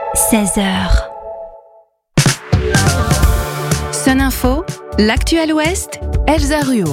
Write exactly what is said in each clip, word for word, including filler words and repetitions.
seize heures. Sun Info, l'actuel Ouest, Elsa Ruot.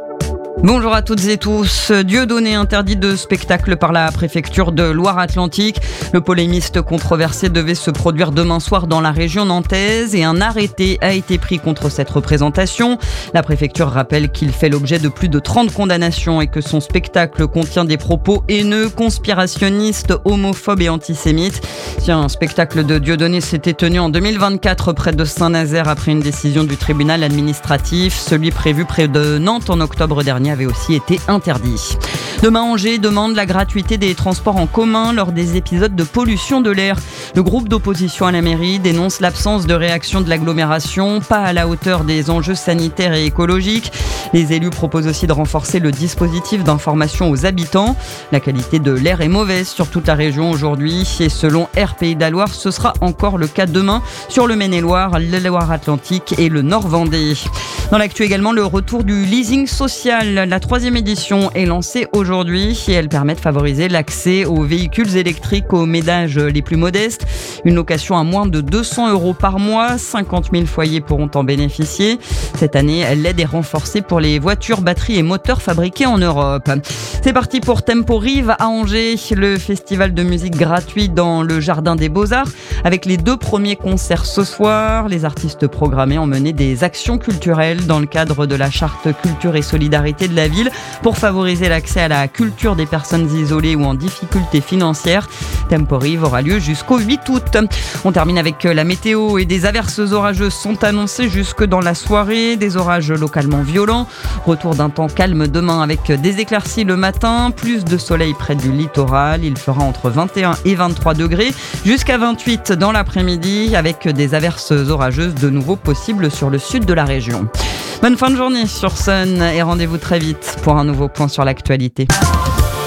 Bonjour à toutes et tous. Dieudonné interdit de spectacle par la préfecture de Loire-Atlantique. Le polémiste controversé devait se produire demain soir dans la région nantaise et un arrêté a été pris contre cette représentation. La préfecture rappelle qu'il fait l'objet de plus de trente condamnations et que son spectacle contient des propos haineux, conspirationnistes, homophobes et antisémites. Tiens, un spectacle de Dieudonné s'était tenu en deux mille vingt-quatre près de Saint-Nazaire après une décision du tribunal administratif. Celui prévu près de Nantes en octobre dernier avait aussi été interdit. Demain, Angers demande la gratuité des transports en commun lors des épisodes de pollution de l'air. Le groupe d'opposition à la mairie dénonce l'absence de réaction de l'agglomération, pas à la hauteur des enjeux sanitaires et écologiques. Les élus proposent aussi de renforcer le dispositif d'information aux habitants. La qualité de l'air est mauvaise sur toute la région aujourd'hui et selon Air Pays de la Loire, ce sera encore le cas demain sur le Maine-et-Loire, le Loire-Atlantique et le Nord-Vendée. Dans l'actu également, le retour du leasing social. La troisième édition est lancée aujourd'hui et elle permet de favoriser l'accès aux véhicules électriques aux ménages les plus modestes. Une location à moins de deux cents euros par mois, cinquante mille foyers pourront en bénéficier. Cette année, l'aide est renforcée pour les voitures, batteries et moteurs fabriqués en Europe. C'est parti pour Temporive à Angers, le festival de musique gratuit dans le Jardin des Beaux-Arts. Avec les deux premiers concerts ce soir, les artistes programmés ont mené des actions culturelles dans le cadre de la charte culture et solidarité de la ville pour favoriser l'accès à la culture des personnes isolées ou en difficulté financière. Temporive aura lieu jusqu'au huit août. On termine avec la météo et des averses orageuses sont annoncées jusque dans la soirée, des orages localement violents. Retour d'un temps calme demain avec des éclaircies le matin, plus de soleil près du littoral. Il fera entre vingt et un et vingt-trois degrés jusqu'à vingt-huit dans l'après-midi avec des averses orageuses de nouveau possibles sur le sud de la région. Bonne fin de journée sur Sun et rendez-vous très vite pour un nouveau point sur l'actualité.